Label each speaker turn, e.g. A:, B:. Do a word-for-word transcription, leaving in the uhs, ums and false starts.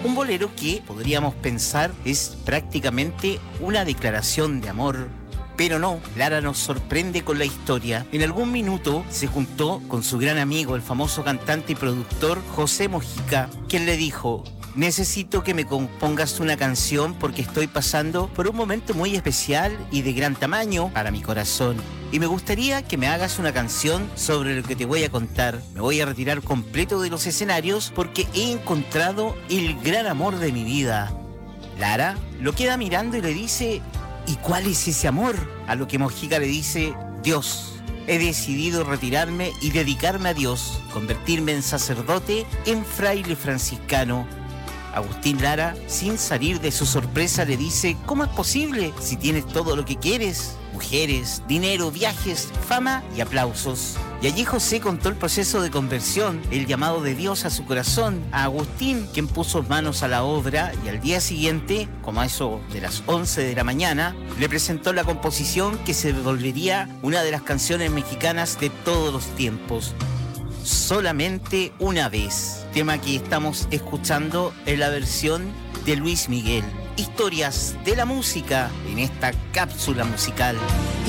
A: Un bolero que podríamos pensar es prácticamente una declaración de amor. Pero no, Lara nos sorprende con la historia. En algún minuto se juntó con su gran amigo, el famoso cantante y productor José Mojica, quien le dijo: necesito que me compongas una canción porque estoy pasando por un momento muy especial y de gran tamaño para mi corazón. Y me gustaría que me hagas una canción sobre lo que te voy a contar. Me voy a retirar completo de los escenarios porque he encontrado el gran amor de mi vida. Lara lo queda mirando y le dice: ¿y cuál es ese amor? A lo que Mojica le dice: Dios. He decidido retirarme y dedicarme a Dios, convertirme en sacerdote, en fraile franciscano. Agustín Lara, sin salir de su sorpresa, le dice: ¿cómo es posible si tienes todo lo que quieres? Mujeres, dinero, viajes, fama y aplausos. Y allí José contó el proceso de conversión, el llamado de Dios a su corazón, a Agustín, quien puso manos a la obra, y al día siguiente, como a eso de las once de la mañana, le presentó la composición que se volvería una de las canciones mexicanas de todos los tiempos. Solamente una vez, tema que estamos escuchando en la versión de Luis Miguel. Historias de la música en esta cápsula musical.